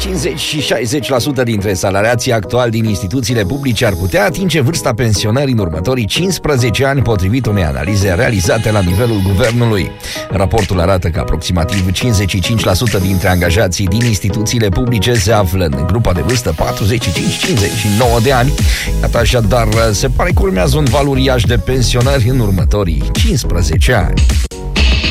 50 și 60% dintre salariații actuali din instituțiile publice ar putea atinge vârsta pensionării în următorii 15 ani, potrivit unei analize realizate la nivelul guvernului. Raportul arată că aproximativ 55% dintre angajații din instituțiile publice se află în grupa de vârstă 45-59 de ani. Iată, așadar, se pare că urmează un val uriaș de pensionări în următorii 15 ani.